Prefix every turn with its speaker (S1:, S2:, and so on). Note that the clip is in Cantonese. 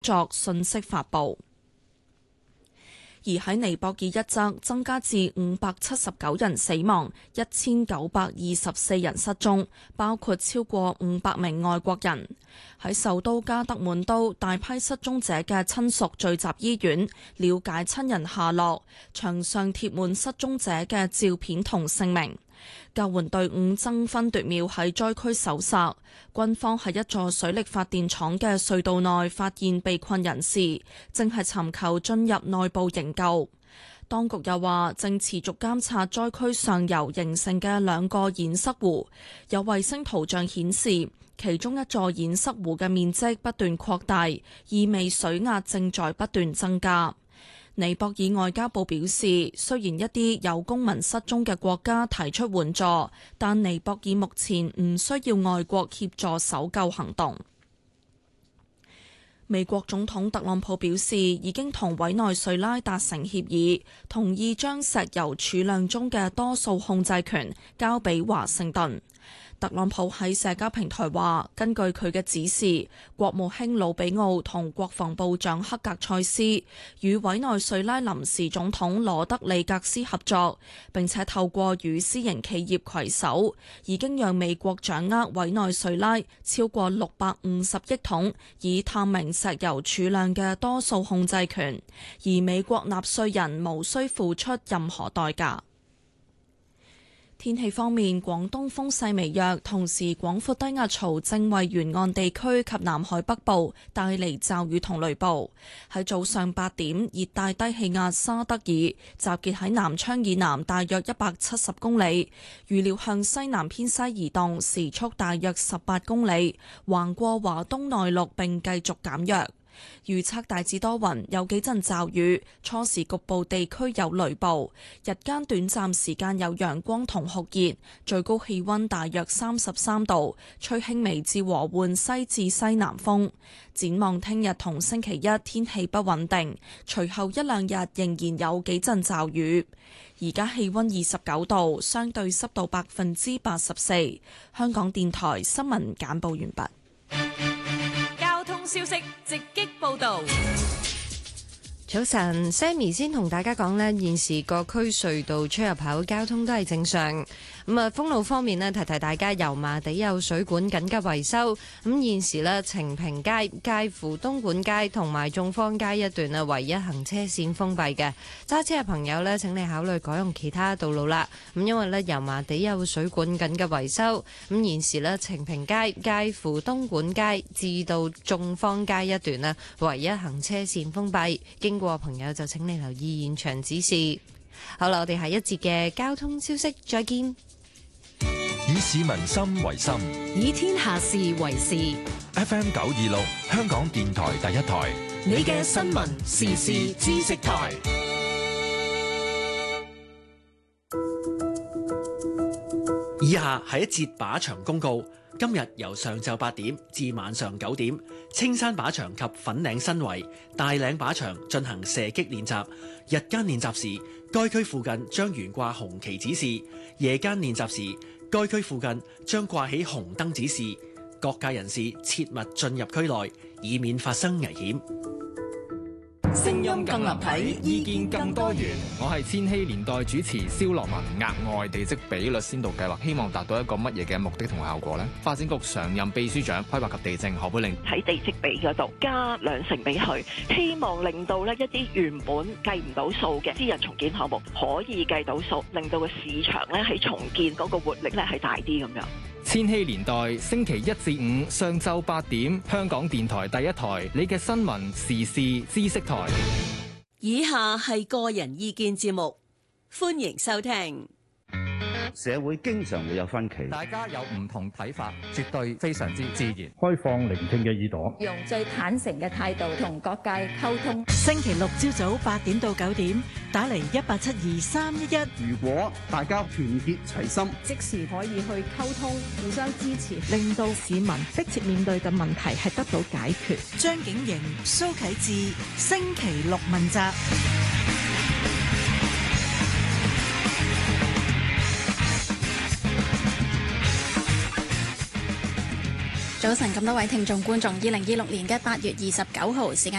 S1: 作信息發布。而喺尼泊爾一則增加至579人死亡、1924人失蹤，包括超過500名外國人。喺首都加德滿都，大批失蹤者嘅親屬聚集醫院，了解親人下落，牆上貼滿失蹤者嘅照片同姓名。救援隊伍爭分奪秒喺災區搜索，軍方喺一座水力發電廠嘅隧道內發現被困人士，正係尋求進入內部營救。當局又話正持續監察災區上游形成嘅2個堰塞湖，有衛星圖像顯示，其中一座堰塞湖嘅面積不斷擴大，意味水壓正在不斷增加。尼泊爾外交部表示，雖然一啲有公民失蹤嘅國家提出援助，但尼泊爾目前唔需要外國協助搜救行動。美國總統特朗普表示，已經同委內瑞拉達成協議，同意將石油儲量中嘅多數控制權交俾華盛頓。特朗普喺社交平台話，根據佢嘅指示，國務卿魯比奧同國防部長克格塞斯與委內瑞拉臨時總統羅德里格斯合作，並且透過與私營企業攜手，已經讓美國掌握委內瑞拉超過650億桶已探明石油儲量嘅多數控制權，而美國納稅人無需付出任何代價。天氣方面，廣東風勢微弱，同時廣闊低壓槽正為沿岸地區及南海北部帶嚟驟雨同雷暴。喺早上8點，熱帶低氣壓沙德爾集結喺南昌以南大約170公里，預料向西南偏西移動，時速大約18公里，橫過華東內陸並繼續減弱。預測大致多雲，有幾陣驟雨，初時局部地區有雷暴，日間短暫時間有陽光同酷熱，最高氣溫大約33度，吹輕微至和緩西至西南風。展望聽日同星期一天氣不穩定，隨後1、2日仍然有幾陣驟雨。而家氣溫29度，相對濕度84%。香港電台新聞簡報完畢。
S2: 消息直擊報道。
S3: 早晨 ，Sammy 先同大家講呢，現時各區隧道出入口交通都係正常。封路方面呢，提提大家，油麻地有水管緊急維修。現時呢，晴屏街介乎東莞街同埋眾坊街一段呢，唯一行車線封閉嘅。揸車嘅朋友呢，請你考慮改用其他道路啦。因為呢，油麻地有水管緊急維修。現時呢，晴屏街介乎東莞街至到眾坊街一段呢，唯一行車線封閉。經過朋友就請你留意現場指示。好啦，我哋下一節嘅交通消息再見。
S4: 以市民心為心，
S2: 以天下事為事。
S4: FM 926，香港電台第一台，
S2: 你嘅新聞時事知識台。
S5: 以下係一節靶場公告。今日由上晝8點至晚上9點，青山靶場及粉嶺新圍、大嶺靶場進行射擊練習。日間練習時，該區附近將懸掛紅旗指示；夜間練習時，該區附近將掛起紅燈指示。各界人士切勿進入區內，以免發生危險。
S2: 聲音更立體，意見更多元。
S6: 我係千禧年代主持蕭樂文。額外地積比率先導計劃，希望達到一個乜嘢嘅目的同效果呢？發展局常任秘書長規劃及地政何佩玲
S7: 喺地積比嗰度加2成俾佢，希望令到呢一啲原本計唔到數嘅私人重建項目可以計到數，令到個市場呢喺重建嗰個活力呢係大啲咁樣。
S6: 千禧年代星期1至5上晝8點，香港電台第一台，你嘅新聞時事知識台。
S2: 以下係個人意見節目，歡迎收聽。
S8: 社會經常會有分歧，
S9: 大家有唔同睇法，絕對非常之自然。
S10: 開放聆聽嘅耳朵，
S11: 用最坦誠嘅態度同各界溝通。
S12: 星期六朝早8點到9點，打嚟1872311。
S13: 如果大家團結齊心，
S11: 即時可以去溝通，互相支持，
S12: 令到市民迫切面對嘅問題係得到解決。張景瑩、蘇啟智，星期六問責。
S14: 早晨，咁多位聽眾觀眾，2026年嘅8月29號時間。